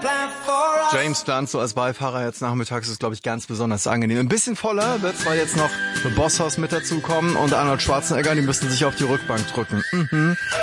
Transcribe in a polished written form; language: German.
James Blunt so als Beifahrer jetzt nachmittags ist, glaube ich, ganz besonders angenehm. Ein bisschen voller wird zwar jetzt noch The Boss Hoss mit dazukommen und Arnold Schwarzenegger, die müssen sich auf die Rückbank drücken.